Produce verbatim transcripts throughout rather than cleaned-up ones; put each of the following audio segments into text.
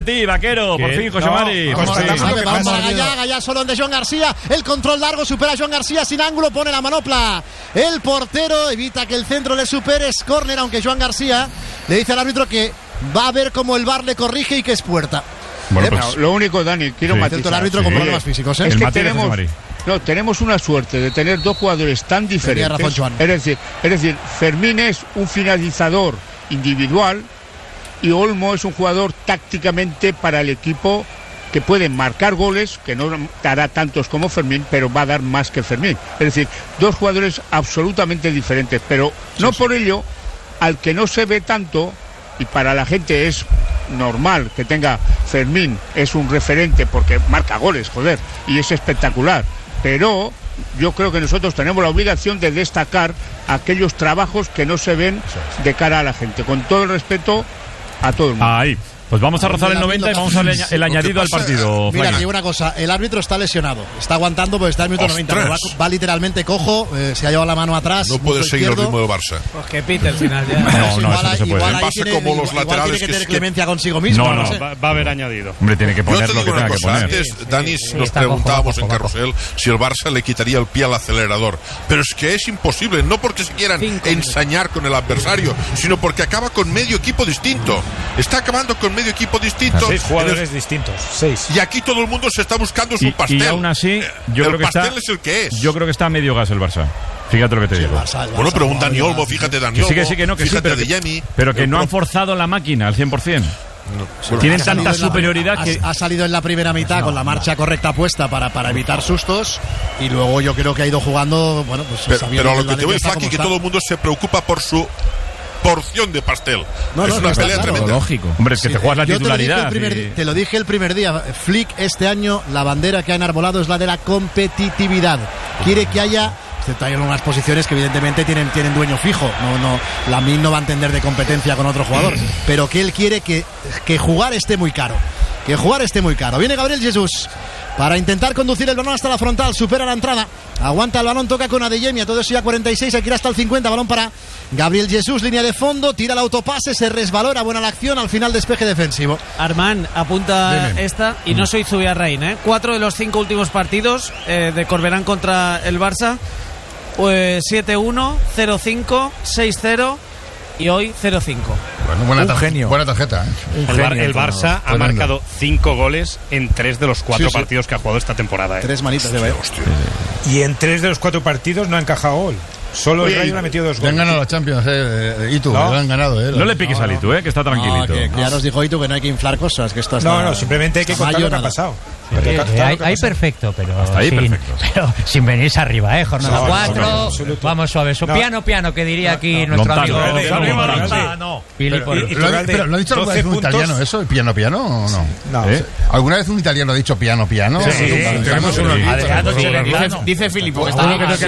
Sí, vaquero, por fin, José Mari. Vamos para Gallá, Gallá solo de Joan García. El control largo, supera a Joan García sin ángulo, pone la manopla. El portero evita que el centro le supere, es córner, aunque Joan García le dice al árbitro que va a ver cómo el V A R le corrige y que es puerta. Bueno, pues, no, lo único, Dani, quiero sí. matizar. El árbitro con problemas físicos, ¿eh? Es el que tenemos, no, tenemos una suerte de tener dos jugadores tan diferentes. Razón, Joan. Es decir, es decir, Fermín es un finalizador individual y Olmo es un jugador tácticamente para el equipo que puede marcar goles, que no dará tantos como Fermín, pero va a dar más que Fermín. Es decir, dos jugadores absolutamente diferentes, pero no sí, por sí. ello, al que no se ve tanto, y para la gente es normal que tenga Fermín, es un referente porque marca goles, joder, y es espectacular, pero yo creo que nosotros tenemos la obligación de destacar aquellos trabajos que no se ven de cara a la gente, con todo el respeto a todo el mundo. Ahí. Pues vamos a rozar el noventa y vamos a ver el añadido al partido. Mira, aquí una cosa, el árbitro está lesionado, está aguantando porque está en el minuto noventa, va, va literalmente cojo, eh, se ha llevado la mano atrás. No puede seguir el ritmo del Barça. Pues que pite al final ya. No, no, igual, eso no se puede. Pasa tiene, como igual, los laterales tiene que que tener que... clemencia consigo mismo. No, no, no sé. va, va a haber añadido. Hombre, tiene que poner Yo te lo que digo una tenga que cosa, poner. antes, Sí, Dani, sí, nos está preguntábamos cojo, en cojo, Carrusel si el Barça le quitaría el pie al acelerador. Pero es que es imposible, no porque se quieran Cinco ensañar con el adversario, sino porque acaba con medio equipo distinto. Está acabando con medio equipo distinto. Seis jugadores distintos, seis. Y aquí todo el mundo se está buscando su Y, pastel. y aún así, yo el creo que pastel está, es el que es. Yo creo que está a medio gas el Barça. Fíjate lo que te Sí, digo. el Barça, el Barça, Bueno, pero un Dani no, Olmo, fíjate Dani Que Olmo, sí, que sí, que no, que sí, fíjate pero de que, Yemi, pero que no pro... han forzado la máquina al cien por ciento. No, bueno, tienen tanta la, superioridad ha, que... ha salido en la primera mitad no, con la marcha no. correcta puesta para, para evitar sustos y luego yo creo que ha ido jugando, bueno, pues pero, pero a lo que te voy, Faki, que todo el mundo se preocupa por su porción de pastel. No, es no, una no, pelea claro, tremenda. Lógico. Hombre, es que sí, te juegas la titularidad. Te lo, primer, y... te lo dije el primer día. Flick este año, la bandera que ha enarbolado es la de la competitividad. Quiere que haya... Hay unas posiciones que evidentemente tienen, tienen dueño fijo. No, no, Lamine no va a entender de competencia con otro jugador. Pero que él quiere que, que jugar esté muy caro. Que jugar esté muy caro. Viene Gabriel Jesús para intentar conducir el balón hasta la frontal. Supera la entrada. Aguanta el balón, toca con Adeyemi. A todo eso ya cuarenta y seis. Aquí hasta el cincuenta. Balón para Gabriel Jesús. Línea de fondo. Tira el autopase. Se resbalora. Buena la acción. Al final despeje defensivo. Armán apunta Dime. esta. Y no soy Zubiarrain, ¿eh? Cuatro de los cinco últimos partidos eh, de Corberán contra el Barça. Pues siete uno, cero cinco, seis cero y hoy cero cinco. Bueno, buena, un tarjeta, genio. buena tarjeta. ¿eh? El, genio, Bar, el Barça ha marcado cinco goles en tres de los cuatro sí, sí. partidos que ha jugado esta temporada. ¿eh? Tres manitas de Bayo. Y en tres de los cuatro partidos no ha encajado gol. Solo Oye, el Rayo le ha metido dos goles. Le han ganado la Champions, eh, Itu, ¿No? le han ganado. Eh, no le piques no, a Itu, eh, que está tranquilito. No, que, que ya nos dijo Itu que no hay que inflar cosas, que esto está... No, no, simplemente hay que contar lo que ha pasado. Sí, que, que hay, hay perfecto, pero hasta ahí sin, perfecto. Pero sin venirse arriba, ¿eh? Jornada no, cuatro, no, no, vamos suave. So, no. Piano, piano, que diría no, aquí no. nuestro Lontano, amigo. eh, Arriba Lontano. Pero, pero, pero, pero, ¿lo ha dicho alguna vez un puntos? italiano eso? ¿El piano, piano o no? No. ¿Eh? ¿Alguna vez un italiano ha dicho piano, piano? Sí, sí, sí, tenemos uno. Dice Filippo que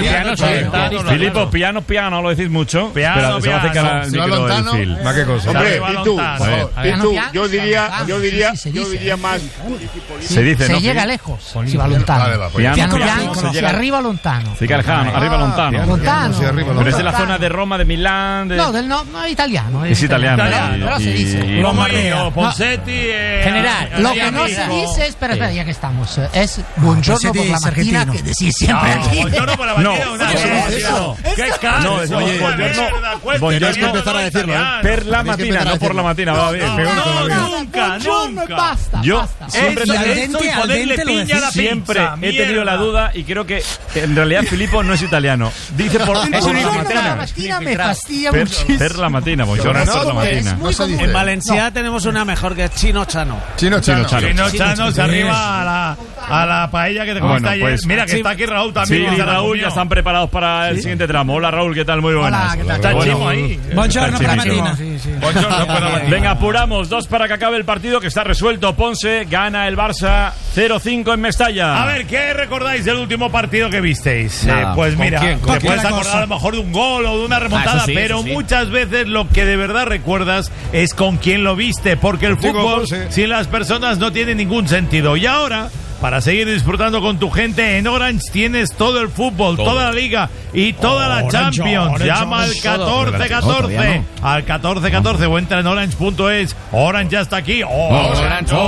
está Filippo, piano, piano, lo decís mucho. Piano, se va a acercar el micro del Phil. ¿Más qué cosa? Hombre, y tú, y tú, yo diría, yo diría, yo diría más. Se dice, se ¿no? llega lejos. Si va lontano. Vale, va, piano, piano, piano, piano, si arriba lontano. Sí, Carjano, arriba lontano. Lontano. Sí, arriba, Pero es de la zona de Roma, de Milán. De... No, del no, no, italiano. Es italiano. Pero, pero se dice. Romano, Ponseti. General, lo que no se dice, espera, espera, ya que estamos, es buongiorno por la mañana, que decís siempre aquí. Buongiorno por la mañana. ¿Qué caso? No, es buongiorno. Buongiorno. que empezar a decirlo, ¿eh? Per la matina, no por la matina, va bien. Nunca, nunca. Basta, Yo basta. siempre Eso, me al dente, y ponerle al dente piña a la Siempre pizza, he tenido mierda. la duda y creo que en realidad Filippo no es italiano. Dice por, El por la buongiorno por la matina. mañana me fastidia Per, muchísimo. per la matina, buongiorno No, per la no, matina. es muy común. En Valencia tenemos una mejor que es Chino Chano. Chino, chano. Chino, Chino Chano se arriba a la, a la paella que te comiste Bueno, ayer. pues- Mira que Sí. está aquí Raúl Sí, también. y Raúl ya están preparados para el siguiente tramo. Hola Raúl, ¿qué tal? Muy buenas. Hola, ¿qué tal? Está Bueno, Chimo ahí. Buongiorno per la Chimito. matina. Buongiorno por la mañana. Venga, apuramos. Dos para que acabe el partido, que está resuelto. Ponce gana el Barça cero cinco en Mestalla. A ver, ¿qué recordáis del último partido que visteis? Nada. Eh, pues ¿Con mira, quién? ¿Con te quién? puedes acordar a lo mejor de un gol o de una remontada, eso sí, pero eso sí. muchas veces lo que de verdad recuerdas es con quién lo viste, porque el Contigo, fútbol Ponce. sin las personas no tiene ningún sentido. Y ahora, para seguir disfrutando con tu gente, en Orange tienes todo el fútbol, toda la liga y toda la Orange, Champions. Orange, Llama al Orange, catorce catorce, al catorce catorce o entra en orange punto es. Orange ya está aquí. Orange.